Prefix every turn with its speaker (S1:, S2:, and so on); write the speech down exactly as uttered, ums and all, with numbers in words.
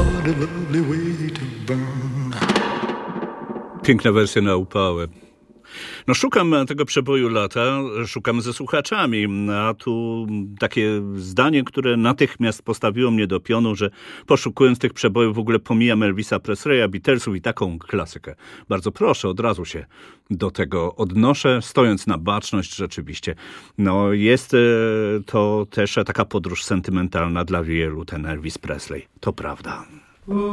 S1: what a lovely way to burn.
S2: Piękna wersja na upałę. No szukam tego przeboju lata, szukam ze słuchaczami, a tu takie zdanie, które natychmiast postawiło mnie do pionu, że poszukując tych przebojów w ogóle pomijam Elvisa Presleya, Beatlesów i taką klasykę. Bardzo proszę, od razu się do tego odnoszę, stojąc na baczność rzeczywiście. No jest to też taka podróż sentymentalna dla wielu, ten Elvis Presley, to prawda.